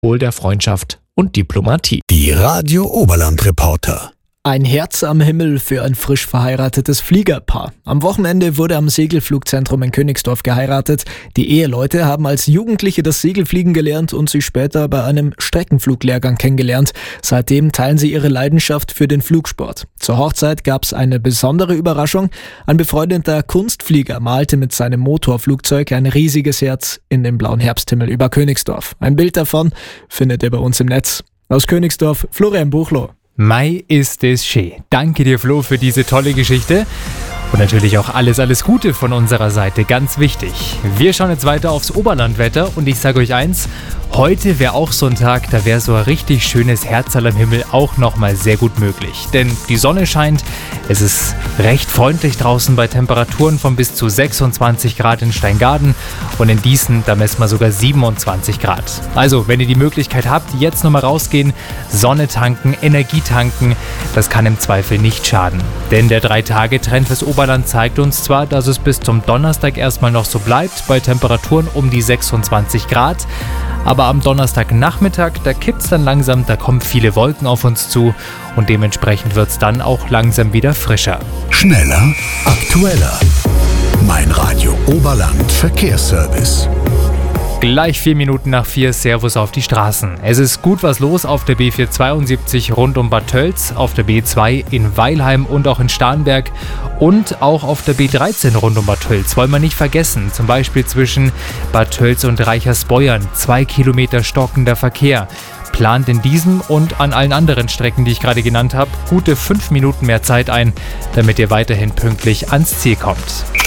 der Freundschaft und Diplomatie. Die Radio Oberland Reporter. Ein Herz am Himmel für ein frisch verheiratetes Fliegerpaar. Am Wochenende wurde am Segelflugzentrum in Königsdorf geheiratet. Die Eheleute haben als Jugendliche das Segelfliegen gelernt und sich später bei einem Streckenfluglehrgang kennengelernt. Seitdem teilen sie ihre Leidenschaft für den Flugsport. Zur Hochzeit gab es eine besondere Überraschung. Ein befreundeter Kunstflieger malte mit seinem Motorflugzeug ein riesiges Herz in den blauen Herbsthimmel über Königsdorf. Ein Bild davon findet ihr bei uns im Netz. Aus Königsdorf, Florian Buchloh. Mai ist es schön. Danke dir, Flo, für diese tolle Geschichte. Und natürlich auch alles Gute von unserer Seite, ganz wichtig. Wir schauen jetzt weiter aufs Oberlandwetter und ich sage euch eins, heute wäre auch so ein Tag, da wäre so ein richtig schönes Herzerl am Himmel auch nochmal sehr gut möglich. Denn die Sonne scheint, es ist recht freundlich draußen bei Temperaturen von bis zu 26 Grad in Steingaden und in Dießen, da messen wir sogar 27 Grad. Also, wenn ihr die Möglichkeit habt, jetzt nochmal rausgehen, Sonne tanken, Energie tanken, das kann im Zweifel nicht schaden. Denn der 3-Tage-Trend fürs Oberland zeigt uns zwar, dass es bis zum Donnerstag erstmal noch so bleibt, bei Temperaturen um die 26 Grad, aber am Donnerstagnachmittag, da kippt es dann langsam, da kommen viele Wolken auf uns zu und dementsprechend wird es dann auch langsam wieder frischer. Schneller, aktueller. Mein Radio Oberland Verkehrsservice. Gleich 4 Minuten nach 4, Servus auf die Straßen. Es ist gut was los auf der B472 rund um Bad Tölz, auf der B2 in Weilheim und auch in Starnberg und auch auf der B13 rund um Bad Tölz. Wollen wir nicht vergessen, zum Beispiel zwischen Bad Tölz und Reichersbeuern, 2 Kilometer stockender Verkehr. Plant in diesem und an allen anderen Strecken, die ich gerade genannt habe, gute 5 Minuten mehr Zeit ein, damit ihr weiterhin pünktlich ans Ziel kommt.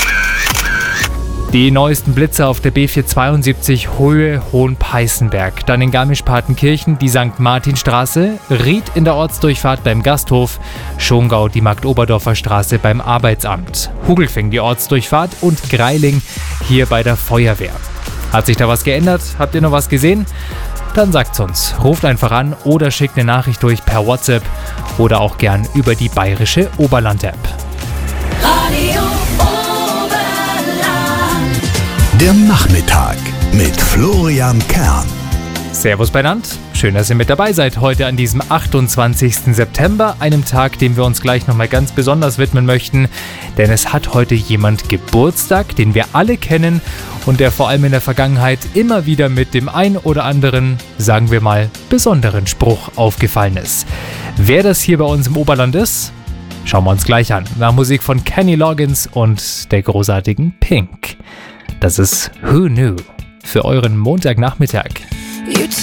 Die neuesten Blitze auf der B472 Höhe Hohenpeißenberg, dann in Garmisch-Partenkirchen die St. Martinstraße, Ried in der Ortsdurchfahrt beim Gasthof, Schongau die Markt-Oberdorfer Straße beim Arbeitsamt, Hugelfing die Ortsdurchfahrt und Greiling hier bei der Feuerwehr. Hat sich da was geändert? Habt ihr noch was gesehen? Dann sagt's uns. Ruft einfach an oder schickt eine Nachricht durch per WhatsApp oder auch gern über die bayerische Oberland-App. Radio Der Nachmittag mit Florian Kern. Servus beieinander. Schön, dass ihr mit dabei seid heute an diesem 28. September, einem Tag, dem wir uns gleich nochmal ganz besonders widmen möchten. Denn es hat heute jemand Geburtstag, den wir alle kennen und der vor allem in der Vergangenheit immer wieder mit dem ein oder anderen, sagen wir mal, besonderen Spruch aufgefallen ist. Wer das hier bei uns im Oberland ist, schauen wir uns gleich an. Nach Musik von Kenny Loggins und der großartigen Pink. Das ist Who Knew für euren Montagnachmittag. You